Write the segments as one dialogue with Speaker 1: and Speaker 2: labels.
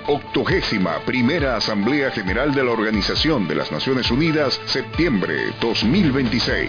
Speaker 1: 81ª Asamblea General de la Organización de las Naciones Unidas, septiembre 2026.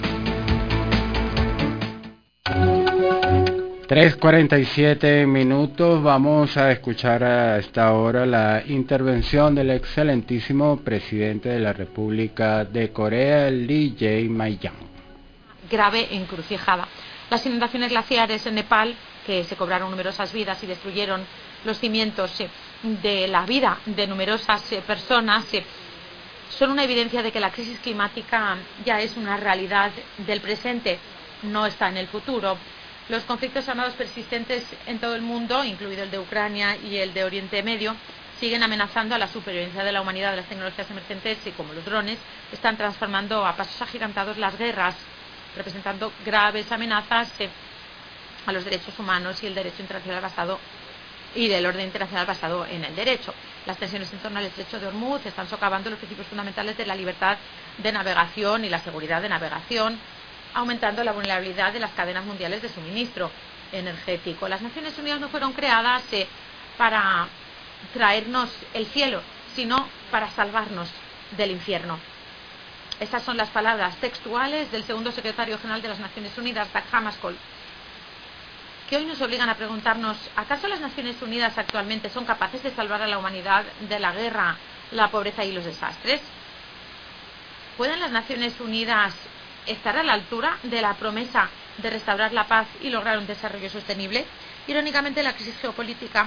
Speaker 2: 3:47 minutos. Vamos a escuchar a esta hora la intervención del excelentísimo presidente de la República de Corea, Lee Jae-myung.
Speaker 3: Grave encrucijada. Las inundaciones glaciares en Nepal, que se cobraron numerosas vidas y destruyeron los cimientos de la vida de numerosas personas, son una evidencia de que la crisis climática ya es una realidad del presente, no está en el futuro. Los conflictos armados persistentes en todo el mundo, incluido el de Ucrania y el de Oriente Medio, siguen amenazando a la supervivencia de la humanidad. Las tecnologías emergentes, como los drones, están transformando a pasos agigantados las guerras, representando graves amenazas a los derechos humanos y el derecho internacional basado y del orden internacional basado en el derecho. Las tensiones en torno al estrecho de Hormuz están socavando los principios fundamentales de la libertad de navegación y la seguridad de navegación, aumentando la vulnerabilidad de las cadenas mundiales de suministro energético. Las Naciones Unidas no fueron creadas para traernos el cielo, sino para salvarnos del infierno. Estas son las palabras textuales del segundo secretario general de las Naciones Unidas, Dag Hammarskjöld, que hoy nos obligan a preguntarnos: ¿acaso las Naciones Unidas actualmente son capaces de salvar a la humanidad de la guerra, la pobreza y los desastres? ¿Pueden las Naciones Unidas estar a la altura de la promesa de restaurar la paz y lograr un desarrollo sostenible? Irónicamente, la crisis geopolítica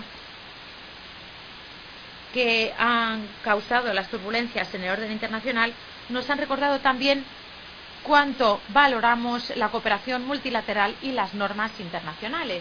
Speaker 3: que han causado las turbulencias en el orden internacional nos han recordado también cuánto valoramos la cooperación multilateral y las normas internacionales.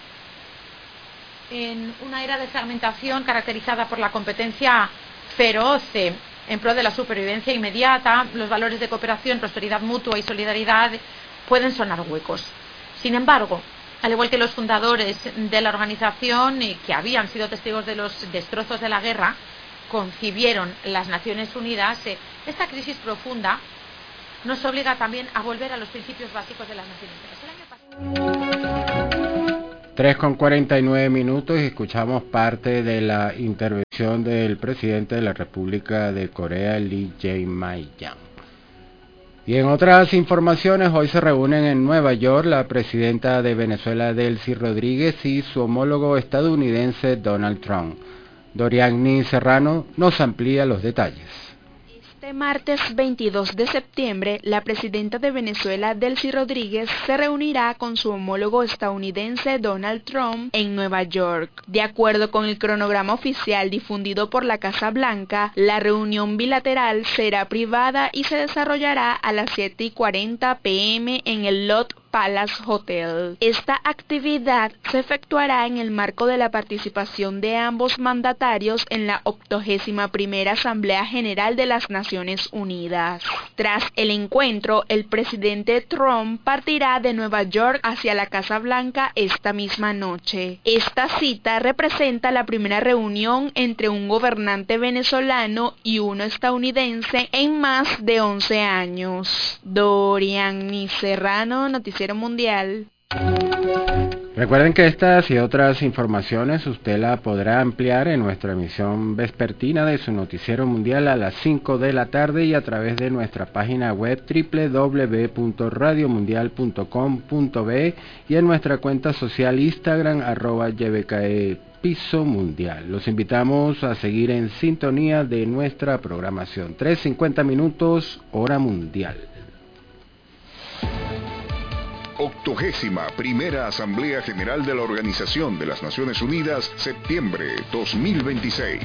Speaker 3: En una era de fragmentación caracterizada por la competencia feroz en pro de la supervivencia inmediata, los valores de cooperación, prosperidad mutua y solidaridad pueden sonar huecos. Sin embargo, al igual que los fundadores de la organización, que habían sido testigos de los destrozos de la guerra, concibieron las Naciones Unidas, esta crisis profunda nos obliga también a volver a los principios básicos de las Naciones Unidas.
Speaker 2: 3:49 minutos y escuchamos parte de la intervención del presidente de la República de Corea, Lee Jae-myung. Y en otras informaciones, hoy se reúnen en Nueva York la presidenta de Venezuela, Delcy Rodríguez, y su homólogo estadounidense, Donald Trump. Doriani Serrano nos amplía los detalles.
Speaker 4: Este martes 22 de septiembre, la presidenta de Venezuela, Delcy Rodríguez, se reunirá con su homólogo estadounidense Donald Trump en Nueva York. De acuerdo con el cronograma oficial difundido por la Casa Blanca, la reunión bilateral será privada y se desarrollará a las 7:40 p.m. en el Lotte Palace Hotel. Esta actividad se efectuará en el marco de la participación de ambos mandatarios en la 81ª Asamblea General de las Naciones Unidas. Tras el encuentro, el presidente Trump partirá de Nueva York hacia la Casa Blanca esta misma noche. Esta cita representa la primera reunión entre un gobernante venezolano y uno estadounidense en más de 11 años. Doriani Serrano, Noticiero Mundial.
Speaker 2: Recuerden que estas y otras informaciones usted la podrá ampliar en nuestra emisión vespertina de su Noticiero Mundial a las 5 de la tarde y a través de nuestra página web www.radiomundial.com.be y en nuestra cuenta social Instagram @YBKE_Piso Mundial. Los invitamos a seguir en sintonía de nuestra programación. 3:50 minutos, hora mundial.
Speaker 1: 81ª Asamblea General de la Organización de las Naciones Unidas, septiembre 2026.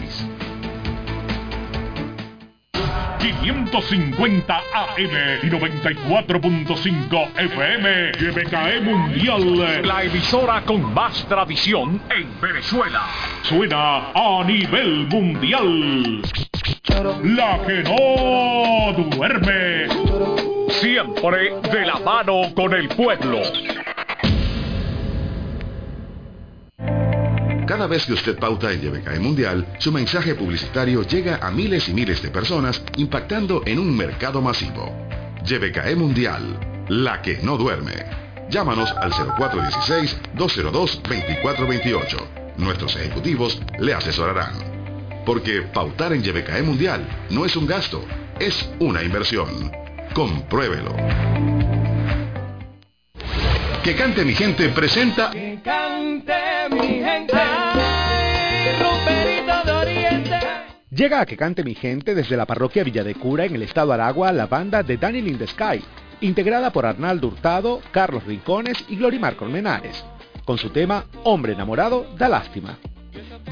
Speaker 5: 550 AM y 94.5 FM. YBKE Mundial, la emisora con más tradición en Venezuela. Suena a nivel mundial. La que no duerme. Siempre de la mano con el pueblo.
Speaker 6: Cada vez que usted pauta en YBKE Mundial, su mensaje publicitario llega a miles y miles de personas, impactando en un mercado masivo. YBKE Mundial, la que no duerme. Llámanos al 0416-202-2428. Nuestros ejecutivos le asesorarán. Porque pautar en YBKE Mundial no es un gasto, es una inversión. Compruébelo. Que Cante Mi Gente presenta
Speaker 7: Que cante mi gente, ay, rumberito de Oriente.
Speaker 8: Llega a Que Cante Mi Gente desde la parroquia Villa de Cura en el estado Aragua la banda de Daniel in the Sky, integrada por Arnaldo Hurtado, Carlos Rincones y Glorimar Colmenares, con su tema Hombre enamorado da lástima.